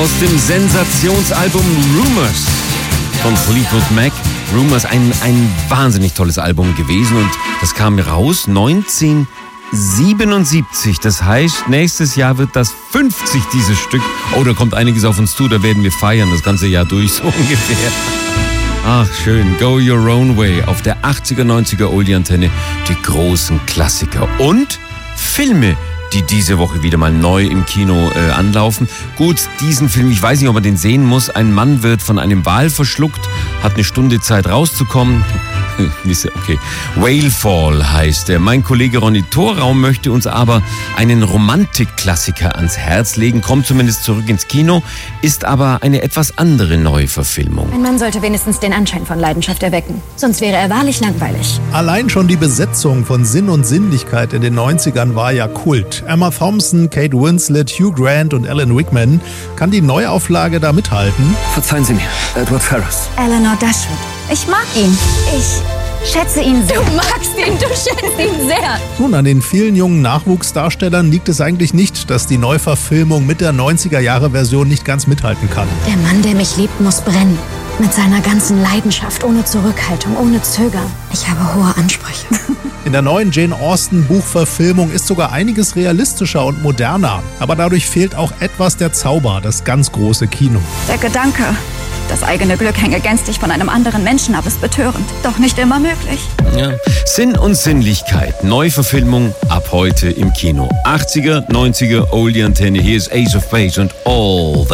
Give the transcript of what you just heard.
aus dem Sensationsalbum Rumours von Fleetwood Mac. Rumours, ein wahnsinnig tolles Album gewesen und das kam raus 1977. Das heißt, nächstes Jahr wird das 50, dieses Stück. Oh, da kommt einiges auf uns zu, da werden wir feiern, das ganze Jahr durch, so ungefähr. Ach, schön. Go Your Own Way auf der 80er, 90er Oldie-Antenne. Die großen Klassiker und Filme, die diese Woche wieder mal neu im Kino anlaufen. Gut, diesen Film, ich weiß nicht, ob man den sehen muss. Ein Mann wird von einem Wal verschluckt, hat eine Stunde Zeit rauszukommen. Okay. Whalefall heißt er. Mein Kollege Ronny Thorau möchte uns aber einen Romantikklassiker ans Herz legen, kommt zumindest zurück ins Kino, ist aber eine etwas andere Neuverfilmung. Ein Mann sollte wenigstens den Anschein von Leidenschaft erwecken, sonst wäre er wahrlich langweilig. Allein schon die Besetzung von Sinn und Sinnlichkeit in den 90ern war ja Kult. Emma Thompson, Kate Winslet, Hugh Grant und Alan Rickman. Kann die Neuauflage da mithalten? Verzeihen Sie mir, Edward Ferrars. Eleanor Dashwood. Ich mag ihn. Ich schätze ihn sehr. Du magst ihn, du schätzt ihn sehr. Nun, an den vielen jungen Nachwuchsdarstellern liegt es eigentlich nicht, dass die Neuverfilmung mit der 90er-Jahre-Version nicht ganz mithalten kann. Der Mann, der mich liebt, muss brennen. Mit seiner ganzen Leidenschaft, ohne Zurückhaltung, ohne Zögern. Ich habe hohe Ansprüche. In der neuen Jane Austen-Buchverfilmung ist sogar einiges realistischer und moderner. Aber dadurch fehlt auch etwas der Zauber, das ganz große Kino. Der Gedanke, das eigene Glück hänge gänzlich von einem anderen Menschen ab, ist betörend. Doch nicht immer möglich. Ja. Sinn und Sinnlichkeit. Neuverfilmung ab heute im Kino. 80er, 90er Oldie-Antenne. Hier ist Ace of Base und All That